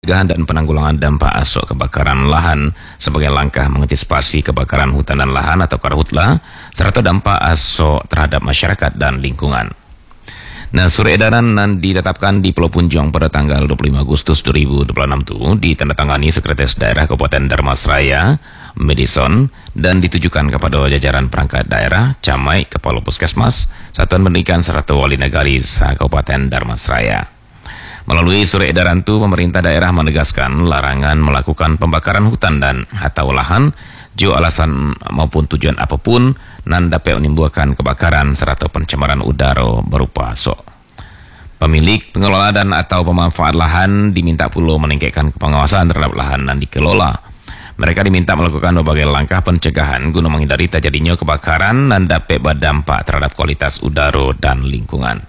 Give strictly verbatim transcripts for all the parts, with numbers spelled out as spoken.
Pencegahan dan penanggulangan dampak asok kebakaran lahan sebagai langkah mengantisipasi kebakaran hutan dan lahan atau karhutla serta dampak asok terhadap masyarakat dan lingkungan. Nah, surat edaran yang ditetapkan di Pulau Punjong pada tanggal dua puluh lima Agustus dua ribu dua puluh enam itu ditandatangani Sekretaris Daerah Kabupaten Dharmasraya, Madison, dan ditujukan kepada jajaran perangkat daerah, Camai, Kepala Puskesmas, Satuan Pendidikan serta Wali Negari Kabupaten Dharmasraya. Melalui surat edaran itu, pemerintah daerah menegaskan larangan melakukan pembakaran hutan dan atau lahan jika alasan maupun tujuan apapun nan dapat menimbulkan kebakaran serta pencemaran udara berupa asok. Pemilik, pengelola dan atau pemanfaat lahan diminta pula meningkatkan pengawasan terhadap lahan yang dikelola. Mereka diminta melakukan berbagai langkah pencegahan guna menghindari terjadinya kebakaran dan dapat berdampak terhadap kualitas udara dan lingkungan.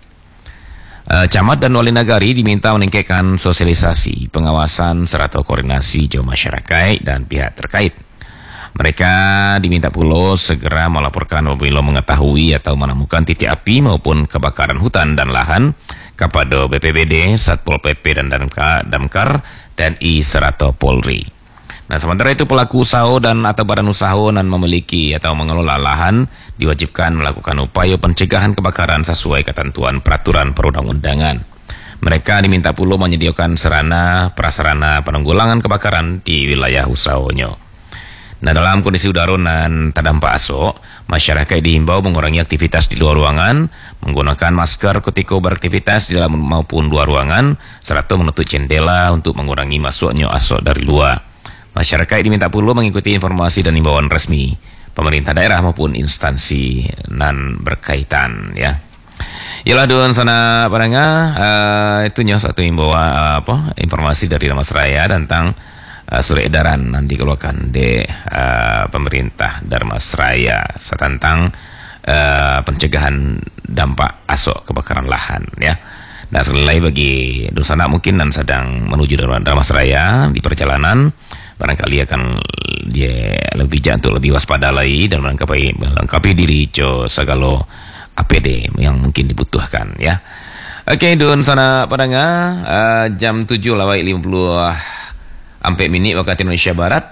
Uh, Camat dan Wali Negari diminta meningkatkan sosialisasi, pengawasan serta koordinasi jauh masyarakat dan pihak terkait. Mereka diminta pula segera melaporkan apabila mengetahui atau menemukan titik api maupun kebakaran hutan dan lahan kepada B P B D, Satpol P P dan Damkar, T N I serta Polri. Nah, sementara itu pelaku usaha dan atau badan usaha yang memiliki atau mengelola lahan diwajibkan melakukan upaya pencegahan kebakaran sesuai ketentuan peraturan perundang-undangan. Mereka diminta pula menyediakan sarana prasarana penanggulangan kebakaran di wilayah usahanya. Nah, dalam kondisi udara dan terdampak asok, masyarakat dihimbau mengurangi aktivitas di luar ruangan, menggunakan masker ketika beraktivitas di dalam maupun luar ruangan, serta menutup jendela untuk mengurangi masuknya asok dari luar. Masyarakat diminta pula mengikuti informasi dan himbauan resmi pemerintah daerah maupun instansi nan berkaitan, ya. Yalah don sana paranga uh, itu nya satu himbauan uh, apa informasi dari Dharmasraya tentang uh, surat edaran yang dikeluarkan di uh, pemerintah Dharmasraya tentang uh, pencegahan dampak asok kebakaran lahan, ya. Nah, sekali lagi bagi dosana mungkin dan sedang menuju Dharmasraya di perjalanan, barangkali akan dia lebih bijak untuk lebih waspada lagi dan melengkapi, melengkapi diri co segala A P D yang mungkin dibutuhkan, ya. Oke, dun sana padanga uh, jam tujuh lewat lima puluh empat minit waktu Indonesia Barat,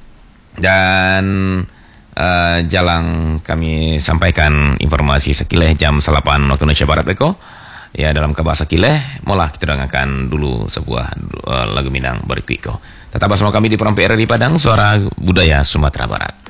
dan uh, jalang kami sampaikan informasi sekileh jam delapan waktu Indonesia Barat beko. Ya, dalam kabar sekileh, mola kita dengarkan dulu sebuah uh, lagu Minang berikut. Tetap bersama kami di Program P R di Padang, Suara Budaya Sumatera Barat.